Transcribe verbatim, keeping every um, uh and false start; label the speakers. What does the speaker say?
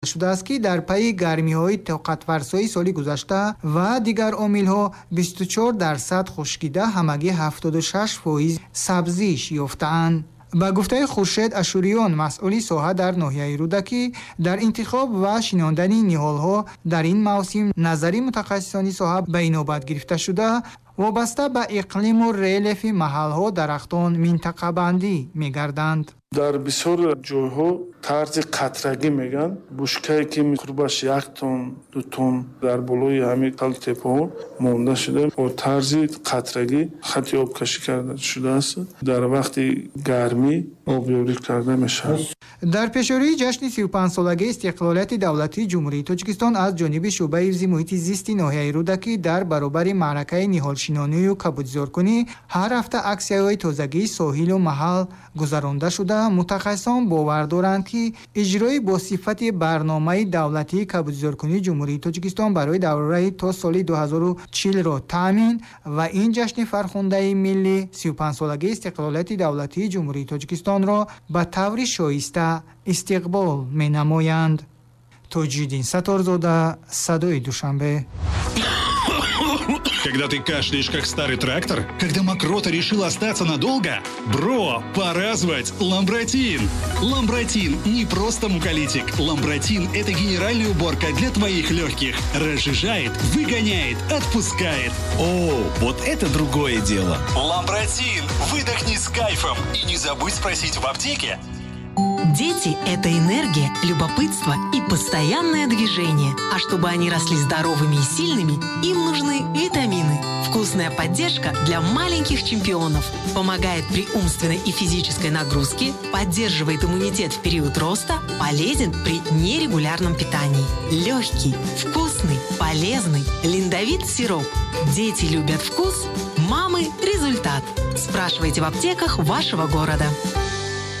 Speaker 1: шудааст ки дар пайи гармиҳои тоқатфарсои соли гузашта ва дигар омилҳо бисту чор дарсад хушкида ҳамагӣ ҳафтоду шаш фоиз сабзиш ёфтаанд. ба гуфтаи Хуршед Ашуриён, масъули соҳа дар ноҳияи Рудакӣ, дар интихоб ва шинондани ниҳолҳо дар ин мавсим назари мутахассисони соҳа ба инобат гирифта шуда, вобаста ба иқлиму релефи маҳалҳо дарахтон минтақабандӣ мегарданд.
Speaker 2: дар бисёр ҷойҳо тарзи қатрагӣ меган, бушкае ки қурбаш як тон ду тон дар болои ҳамин талтепаҳо монда шуда бо тарзи қатрагӣ хати обкашӣ карда шудааст. дар вақти гармӣ обёрӣ карда мешавад.
Speaker 1: дар пешёрии ҷашни сию панҷсолагии истиқлолияти давлатии ҷумҳурии Тоҷикистон аз ҷониби шӯъбаи ҳифзи муҳити зисти ноҳияи Рудакӣ дар баробари маъракаи ниҳолшинонию кабудзоркунӣ ҳар ҳафта аксияҳои тозагии соҳилу маҳал гузаронда шуда, мутахассисон бовар доранд ки иҷрои босифати барномаи давлатии кабудзоркунии ҷумҳурии Тоҷикистон барои давраи то соли ду ҳазору чилро таъмин ва ин ҷашни фархундаи миллӣ сию панҷсолагии истиқлолияти давлатии ҷумҳурии Тоҷикистонро ба таври шоиста истиқбол менамоянд. Тоҷиддин Сатторзода, Садои Душанбе.
Speaker 3: Когда ты кашляешь, как старый трактор? Когда мокрота решила остаться надолго? Бро, пора звать Ламбротин! Ламбротин не просто муколитик. Ламбротин – это генеральная уборка для твоих легких. Разжижает, выгоняет, отпускает.
Speaker 4: О, вот это другое дело.
Speaker 3: Ламбротин! Выдохни с кайфом! И не забудь спросить в аптеке.
Speaker 5: Дети – это энергия, любопытство и постоянное движение. А чтобы они росли здоровыми и сильными, им нужны витамины. Вкусная поддержка для маленьких чемпионов. Помогает при умственной и физической нагрузке, поддерживает иммунитет в период роста, полезен при нерегулярном питании. Легкий, вкусный, полезный, линдовит сироп. Дети любят вкус, мамы – результат. Спрашивайте в аптеках вашего города.